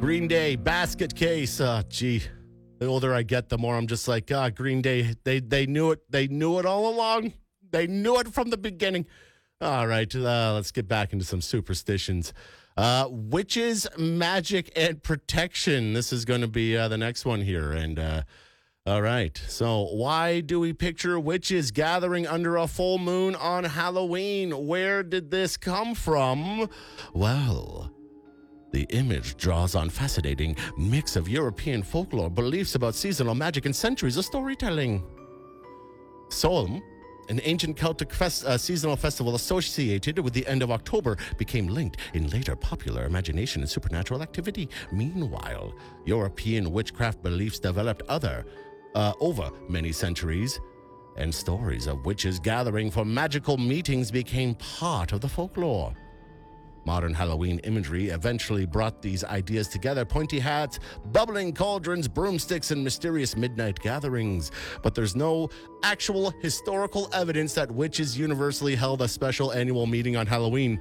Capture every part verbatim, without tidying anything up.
Green Day, Basket Case. Uh, gee, the older I get, the more I'm just like, ah, Green Day, they, they knew it. They knew it all along. They knew it from the beginning. All right, uh, let's get back into some superstitions. Uh, witches, magic, and protection. This is going to be uh, the next one here. And, uh, all right, so why do we picture witches gathering under a full moon on Halloween? Where did this come from? Well, the image draws on fascinating mix of European folklore, beliefs about seasonal magic, and centuries of storytelling. Solm, an ancient Celtic fest, uh, seasonal festival associated with the end of October, became linked in later popular imagination and supernatural activity. Meanwhile, European witchcraft beliefs developed other uh, over many centuries, and stories of witches gathering for magical meetings became part of the folklore. Modern Halloween imagery eventually brought these ideas together: pointy hats, bubbling cauldrons, broomsticks, and mysterious midnight gatherings. But there's no actual historical evidence that witches universally held a special annual meeting on Halloween.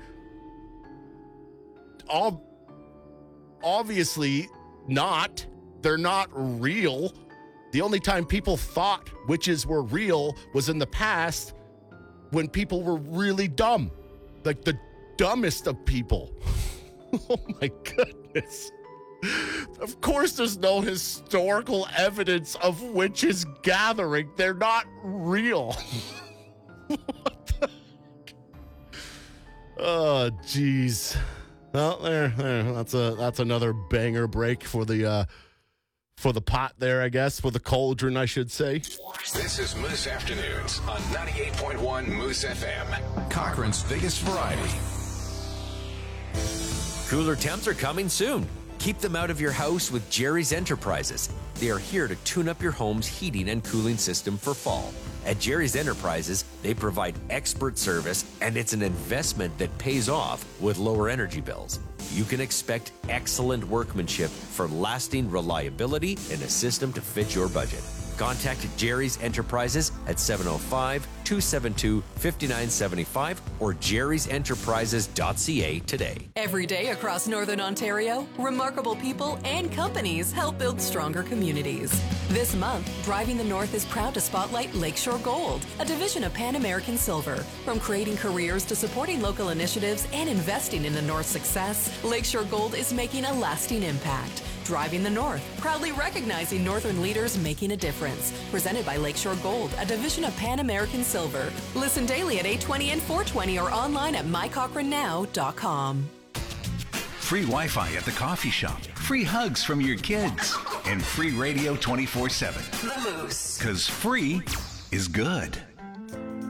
Ob- obviously not. They're not real. The only time people thought witches were real was in the past when people were really dumb. Like the dumbest of people. Oh my goodness. Of course there's no historical evidence of witches gathering. They're not real. What the heck? Oh geez. Well, there, there. That's a that's another banger break for the uh for the pot there, I guess, for the cauldron, I should say. This is Moose Afternoons on ninety-eight point one Moose F M. Cochrane's biggest variety. Cooler temps are coming soon. Keep them out of your house with Jerry's Enterprises. They are here to tune up your home's heating and cooling system for fall. At Jerry's Enterprises, they provide expert service, and it's an investment that pays off with lower energy bills. You can expect excellent workmanship for lasting reliability in a system to fit your budget. Contact Jerry's Enterprises at seven oh five, two seven two, five nine seven five or jerrys enterprises dot c a today. Every day across Northern Ontario, remarkable people and companies help build stronger communities. This month, Driving the North is proud to spotlight Lakeshore Gold, a division of Pan American Silver. From creating careers to supporting local initiatives and investing in the North's success, Lakeshore Gold is making a lasting impact. Driving the North, proudly recognizing Northern leaders making a difference. Presented by Lakeshore Gold, a division of Pan American Silver. Listen daily at eight twenty and four twenty or online at my cochrane now dot com. Free Wi-Fi at the coffee shop. Free hugs from your kids. And free radio twenty-four seven. The Moose. Because free is good.